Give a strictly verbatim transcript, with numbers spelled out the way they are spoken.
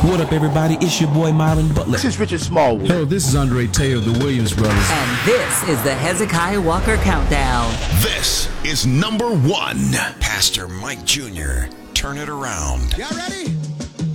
What up, everybody? It's your boy Myron Butler. This is Richard Smallwood. Yo, this is Andre Tay of the Williams Brothers. And this is the Hezekiah Walker Countdown. This is number one. Pastor Mike Junior Turn it around. Y'all ready?